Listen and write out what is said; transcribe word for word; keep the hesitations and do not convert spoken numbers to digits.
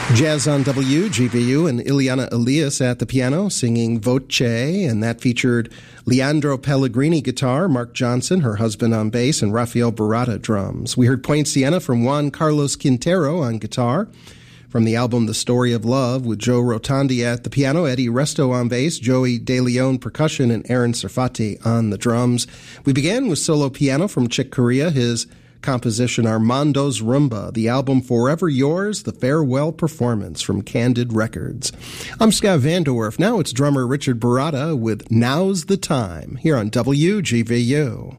Jazz on W G V U and Ileana Elias at the piano singing Voce, and that featured Leandro Pellegrini guitar, Mark Johnson, her husband, on bass, and Rafael Barata drums. We heard Point Siena from Juan Carlos Quintero on guitar. From the album The Story of Love with Joe Rotondi at the piano, Eddie Resto on bass, Joey De Leon percussion, and Aaron Sarfati on the drums. We began with solo piano from Chick Corea, his composition Armando's Rumba, the album Forever Yours, the farewell performance from Candid Records. I'm Scott Vanderwerf. Now it's drummer Richard Barata with Now's the Time here on W G V U.